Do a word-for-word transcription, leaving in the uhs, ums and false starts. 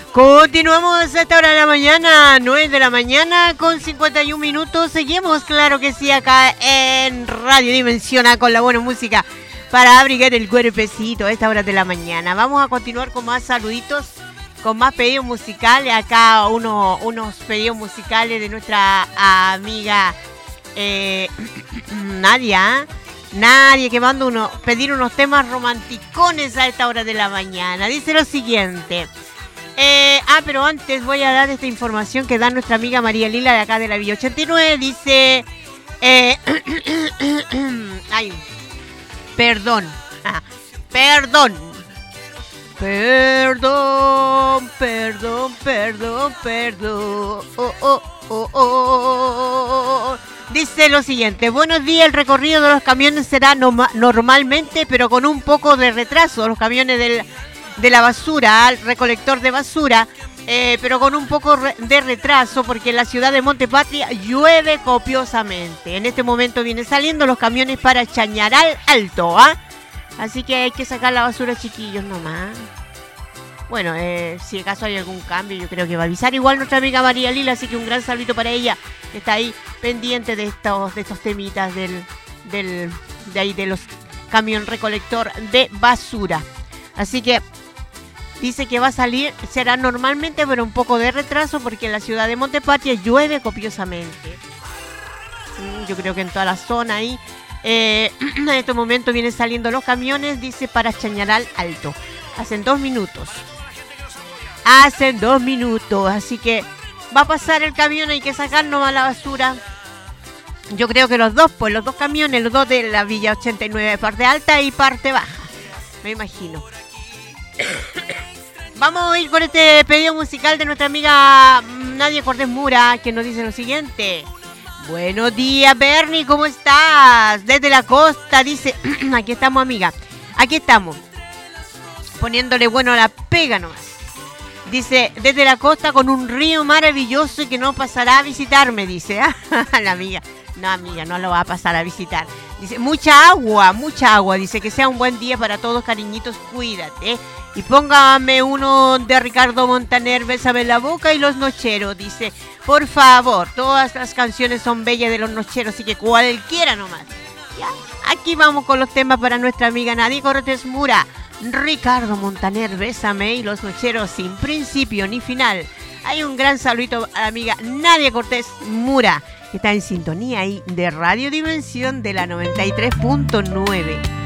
Continuamos a esta hora de la mañana, nueve de la mañana con cincuenta y un minutos. Seguimos, claro que sí, acá en Radio Dimensión con la buena música para abrigar el cuerpecito a esta hora de la mañana. Vamos a continuar con más saluditos, con más pedidos musicales. Acá uno, unos pedidos musicales de nuestra amiga eh, Nadia. Nadia que manda uno, pedir unos temas romanticones a esta hora de la mañana. Dice lo siguiente. Eh, ah, pero antes voy a dar esta información que da nuestra amiga María Lila de acá de la Villa ochenta y nueve. Dice... Eh, ay, perdón. Ah, perdón. Perdón, perdón, perdón, perdón. Oh, oh, oh, oh. Dice lo siguiente. Buenos días, el recorrido de los camiones será no, normalmente, pero con un poco de retraso. Los camiones del... de la basura al recolector de basura, eh, pero con un poco de retraso porque en la ciudad de Montepatria llueve copiosamente. En este momento vienen saliendo los camiones para Chañaral Alto, ¿ah? Así que hay que sacar la basura, chiquillos, nomás. Bueno, eh, si acaso hay algún cambio, yo creo que va a avisar igual nuestra amiga María Lila, así que un gran saludito para ella, que está ahí pendiente de estos, de estos temitas del, del, de ahí de los camión recolector de basura. Así que dice que va a salir, será normalmente, pero un poco de retraso porque en la ciudad de Montepatria llueve copiosamente. Yo creo que en toda la zona ahí. Eh, en este momento vienen saliendo los camiones, dice, para Chañaral Alto. Hacen dos minutos. Hacen dos minutos. Así que va a pasar el camión, hay que sacar nomás la basura. Yo creo que los dos, pues los dos camiones, los dos de la Villa ochenta y nueve, parte alta y parte baja. Me imagino. Vamos a ir con este pedido musical de nuestra amiga Nadia Cortés Mura, que nos dice lo siguiente. Buenos días, Bernie, ¿cómo estás? Desde la costa, dice. Aquí estamos, amiga. Aquí estamos. Poniéndole bueno a la pega nomás. Dice, desde la costa con un río maravilloso y que no pasará a visitarme, dice. La amiga. No, amiga, no lo va a pasar a visitar. Dice, mucha agua, mucha agua. Dice, que sea un buen día para todos, cariñitos, cuídate. Y póngame uno de Ricardo Montaner, Bésame la boca y Los Nocheros. Dice, por favor, todas las canciones son bellas de Los Nocheros, así que cualquiera nomás. ¿Ya? Aquí vamos con los temas para nuestra amiga Nadia Cortés Mura. Ricardo Montaner, Bésame y Los Nocheros, sin principio ni final. Hay un gran saludito a la amiga Nadia Cortés Mura, que está en sintonía ahí de Radio Dimensión de la noventa y tres punto nueve.